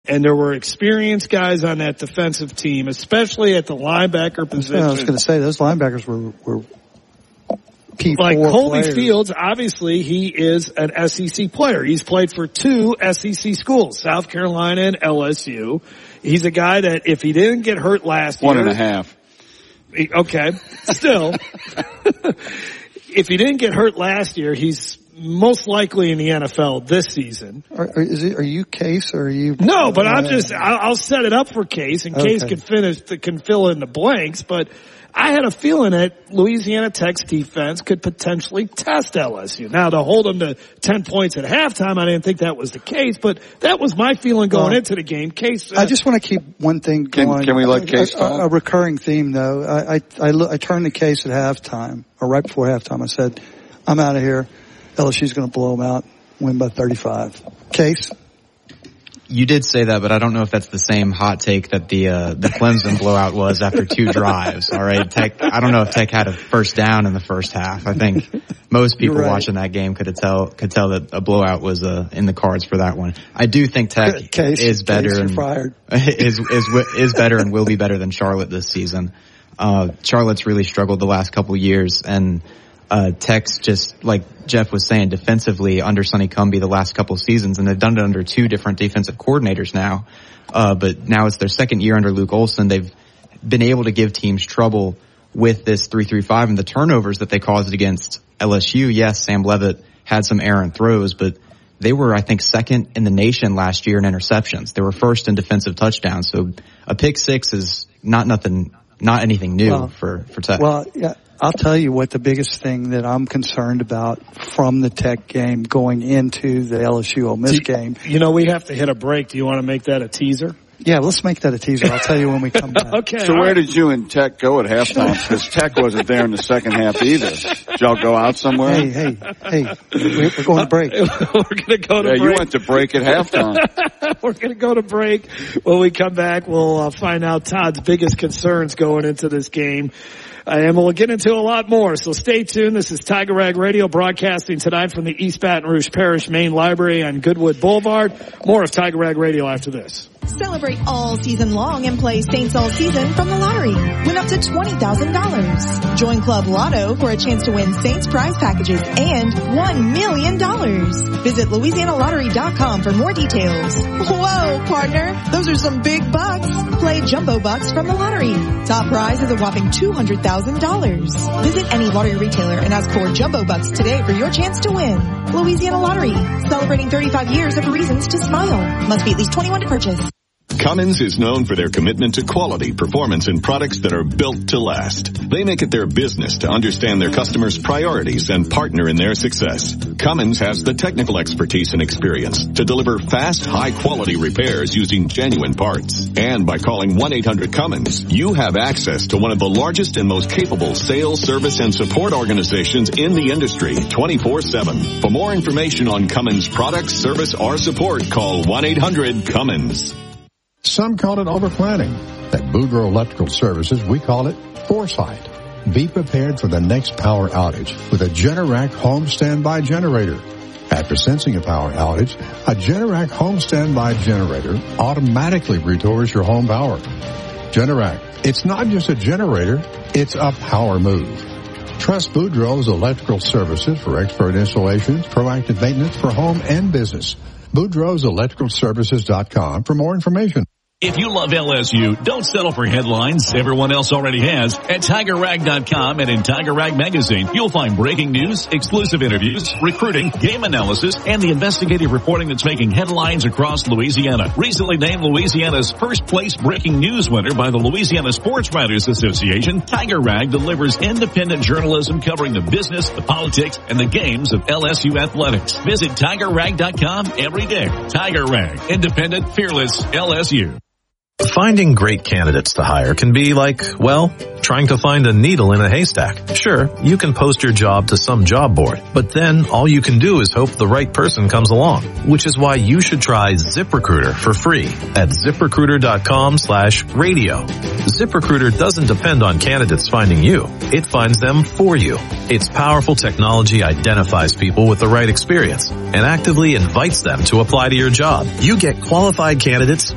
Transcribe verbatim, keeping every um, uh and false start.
And there were experienced guys on that defensive team, especially at the linebacker position. I was going to say, those linebackers were, were P four like Colby players. Fields, obviously he is an S E C player. He's played for two S E C schools, South Carolina and L S U. He's a guy that if he didn't get hurt last One year. and a half. He, okay. Still. If he didn't get hurt last year, he's most likely in the N F L this season. Are, are, is it, are you Case or are you? No, but uh, I'm just, I'll, I'll set it up for Case, and Case Okay. can finish, can fill in the blanks, but I had a feeling that Louisiana Tech's defense could potentially test L S U. Now, to hold them to ten points at halftime, I didn't think that was the case, but that was my feeling going Well, into the game. Case, uh, I just want to keep one thing Can- going. can we let Case a, talk? a, a recurring theme, though. I I, I, look, I turned to Case at halftime, or right before halftime. I said, "I'm out of here. L S U's going to blow them out, win by thirty-five." Case. You did say that, but I don't know if that's the same hot take that the uh, the Clemson blowout was after two drives. All right, Tech. I don't know if Tech had a first down in the first half. I think most people right. watching that game could tell could tell that a blowout was uh, in the cards for that one. I do think Tech Case, is better Case, and you're fired. is is is better and will be better than Charlotte this season. Uh, Charlotte's really struggled the last couple years, and uh, Tech's just, like Jeff was saying, defensively under Sonny Cumbie the last couple seasons, and they've done it under two different defensive coordinators now. Uh, but now it's their second year under Luke Olson. They've been able to give teams trouble with this three three five and the turnovers that they caused against L S U. Yes, Sam Leavitt had some errant throws, but they were, I think, second in the nation last year in interceptions. They were first in defensive touchdowns. So a pick six is not nothing, not anything new well, for, for Tech. Well, yeah, I'll tell you what the biggest thing that I'm concerned about from the Tech game going into the L S U Ole Miss game. You know, we have to hit a break. Do you want to make that a teaser? Yeah, let's make that a teaser. I'll tell you when we come back. Okay. So where did you and Tech go at halftime? Because Tech wasn't there in the second half either. Did y'all go out somewhere? Hey, hey, hey, we're we're going to break. We're going to go to Yeah, break. you went to break at halftime. We're going to go to break. When we come back, we'll uh, find out Todd's biggest concerns going into this game. Uh, and we'll get into a lot more. So stay tuned. This is Tiger Rag Radio broadcasting tonight from the East Baton Rouge Parish Main Library on Goodwood Boulevard. More of Tiger Rag Radio after this. Celebrate all season long and play Saints all season from the lottery. Win up to twenty thousand dollars. Join Club Lotto for a chance to win Saints prize packages and one million dollars. Visit Louisiana Lottery dot com for more details. Whoa, partner. Those are some big bucks. Play Jumbo Bucks from the lottery. Top prize is a whopping two hundred thousand dollars. Visit any lottery retailer and ask for Jumbo Bucks today for your chance to win. Louisiana Lottery. Celebrating thirty-five years of reasons to smile. Must be at least twenty-one to purchase. Cummins is known for their commitment to quality, performance, and products that are built to last. They make it their business to understand their customers' priorities and partner in their success. Cummins has the technical expertise and experience to deliver fast, high-quality repairs using genuine parts. And by calling one eight hundred Cummins, you have access to one of the largest and most capable sales, service, and support organizations in the industry, twenty-four seven. For more information on Cummins products, service, or support, call one eight hundred Cummins. Some call it overplanning. At Boudreaux Electrical Services, we call it foresight. Be prepared for the next power outage with a Generac home standby generator. After sensing a power outage, a Generac home standby generator automatically restores your home power. Generac, it's not just a generator, it's a power move. Trust Boudreaux's Electrical Services for expert installations, proactive maintenance for home and business. Boudreaux's Electrical Services dot com for more information. If you love L S U, don't settle for headlines everyone else already has. At Tiger Rag dot com and in Tiger Rag Magazine, you'll find breaking news, exclusive interviews, recruiting, game analysis, and the investigative reporting that's making headlines across Louisiana. Recently named Louisiana's first place breaking news winner by the Louisiana Sports Writers Association, Tiger Rag delivers independent journalism covering the business, the politics, and the games of L S U athletics. Visit Tiger Rag dot com every day. Tiger Rag, independent, fearless L S U. Finding great candidates to hire can be like, well, trying to find a needle in a haystack. Sure, you can post your job to some job board, but then all you can do is hope the right person comes along, which is why you should try ZipRecruiter for free at ZipRecruiter dot com slash radio. ZipRecruiter doesn't depend on candidates finding you. It finds them for you. Its powerful technology identifies people with the right experience and actively invites them to apply to your job. You get qualified candidates